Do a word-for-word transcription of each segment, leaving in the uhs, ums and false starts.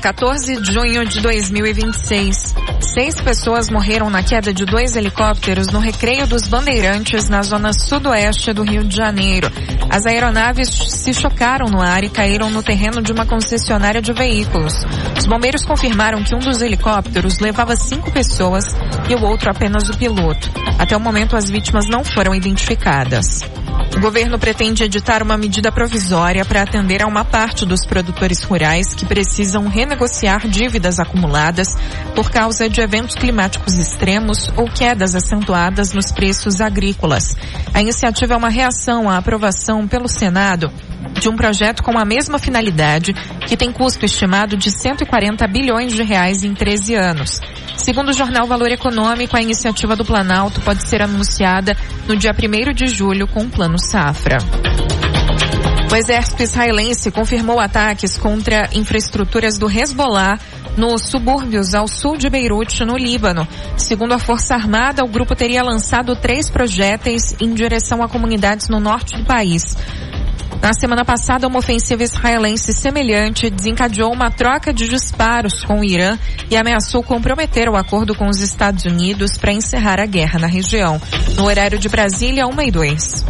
quatorze de junho de dois mil e vinte e seis. Seis pessoas morreram na queda de dois helicópteros no Recreio dos Bandeirantes, na zona sudoeste do Rio de Janeiro. As aeronaves se chocaram no ar e caíram no terreno de uma concessionária de veículos. Os bombeiros confirmaram que um dos helicópteros levava cinco pessoas e o outro apenas o piloto. Até o momento, as vítimas não foram identificadas. O governo pretende editar uma medida provisória para atender a uma parte dos produtores rurais que precisam renegociar dívidas acumuladas por causa de eventos climáticos extremos ou quedas acentuadas nos preços agrícolas. A iniciativa é uma reação à aprovação pelo Senado de um projeto com a mesma finalidade, que tem custo estimado de cento e quarenta bilhões de reais em treze anos. Segundo o jornal Valor Econômico, a iniciativa do Planalto pode ser anunciada no dia primeiro de julho com o Plano Safra. O exército israelense confirmou ataques contra infraestruturas do Hezbollah nos subúrbios ao sul de Beirute, no Líbano. Segundo a Força Armada, o grupo teria lançado três projéteis em direção a comunidades no norte do país. Na semana passada, uma ofensiva israelense semelhante desencadeou uma troca de disparos com o Irã e ameaçou comprometer o acordo com os Estados Unidos para encerrar a guerra na região. No horário de Brasília, uma e dois.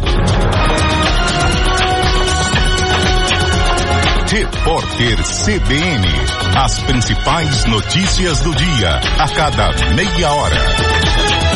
Repórter C B N. As principais notícias do dia, a cada meia hora.